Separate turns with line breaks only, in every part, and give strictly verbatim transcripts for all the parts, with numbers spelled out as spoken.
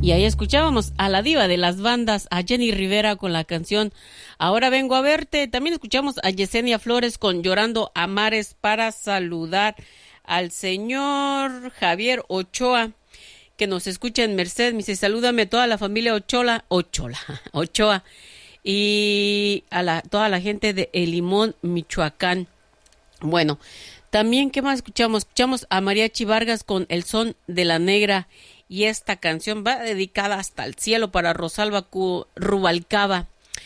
Y ahí escuchábamos a la diva de las bandas, a Jenny Rivera con la canción Ahora vengo a verte. También escuchamos a Yesenia Flores con Llorando a Mares, para saludar al señor Javier Ochoa, que nos escucha en Merced. Me dice, salúdame a toda la familia Ochola, Ochola, Ochoa, y a la, toda la gente de El Limón, Michoacán. Bueno, también, ¿qué más escuchamos? Escuchamos a Mariachi Vargas con El Son de la Negra, y esta canción va dedicada hasta el cielo para Rosalba Rubalcaba.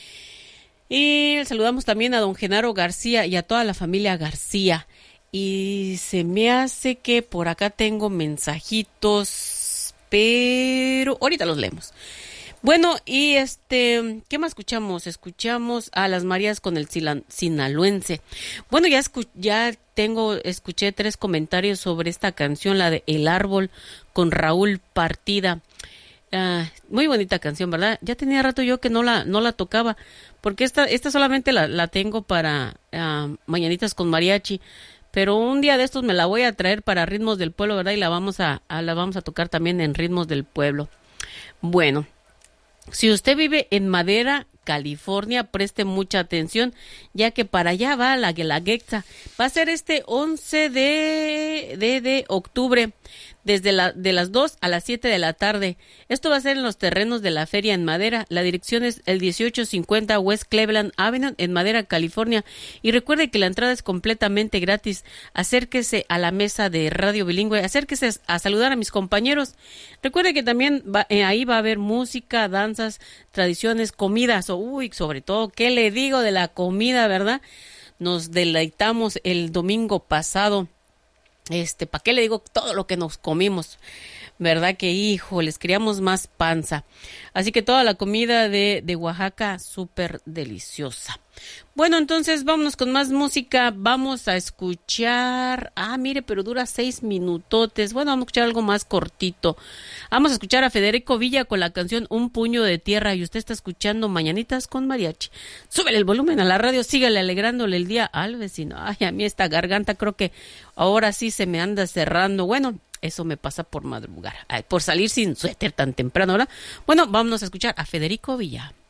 Y saludamos también a don Genaro García y a toda la familia García. Y se me hace que por acá tengo mensajitos, pero ahorita los leemos. Bueno, y este, ¿qué más escuchamos? Escuchamos a las Marías con el Sinaloense. Bueno, ya escu- ya tengo, escuché tres comentarios sobre esta canción, la de El Árbol, con Raúl Partida. Uh, muy bonita canción, ¿verdad? Ya tenía rato yo que no la no la tocaba, porque esta esta solamente la, la tengo para uh, Mañanitas con Mariachi, pero un día de estos me la voy a traer para Ritmos del Pueblo, ¿verdad? Y la vamos a, a la vamos a tocar también en Ritmos del Pueblo. Bueno, si usted vive en Madera, California, preste mucha atención, ya que para allá va la Guelaguetza. Va a ser este once de, de, de octubre, desde la, de las dos a las siete de la tarde. Esto va a ser en los terrenos de la feria en Madera. La dirección es el dieciocho cincuenta West Cleveland Avenue en Madera, California. Y recuerde que la entrada es completamente gratis. Acérquese a la mesa de Radio Bilingüe, acérquese a saludar a mis compañeros. Recuerde que también va, eh, ahí va a haber música, danzas, tradiciones, comidas. Uy, sobre todo, ¿qué le digo de la comida, verdad? Nos deleitamos el domingo pasado. Este, ¿para qué le digo todo lo que nos comimos? ¿Verdad que, hijo, les queríamos más panza? Así que toda la comida de, de Oaxaca, súper deliciosa. Bueno, entonces vámonos con más música. Vamos a escuchar... Ah, mire, pero dura seis minutotes. Bueno, vamos a escuchar algo más cortito. Vamos a escuchar a Federico Villa con la canción Un Puño de Tierra. Y usted está escuchando Mañanitas con Mariachi. Súbele el volumen a la radio, sígale alegrándole el día al vecino. Ay, a mí esta garganta creo que ahora sí se me anda cerrando. Bueno, eso me pasa por madrugar. Ay, por salir sin suéter tan temprano, ¿verdad? Bueno, vámonos a escuchar a Federico Villa.